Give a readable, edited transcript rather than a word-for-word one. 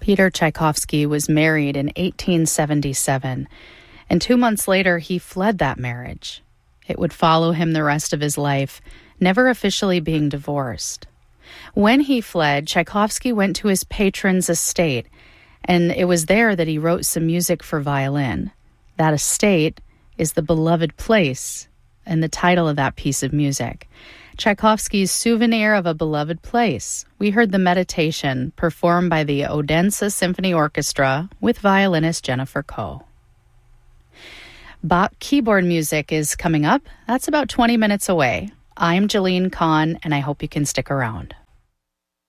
Peter Tchaikovsky was married in 1877, and 2 months later he fled that marriage. It would follow him the rest of his life, never officially being divorced. When he fled, Tchaikovsky went to his patron's estate, and it was there that he wrote some music for violin. That estate is The Beloved Place, and the title of that piece of music. Tchaikovsky's Souvenir of a Beloved Place. We heard the Meditation performed by the Odense Symphony Orchestra with violinist Jennifer Koh. Bach keyboard music is coming up. That's about 20 minutes away. I'm Jeline Kahn, and I hope you can stick around.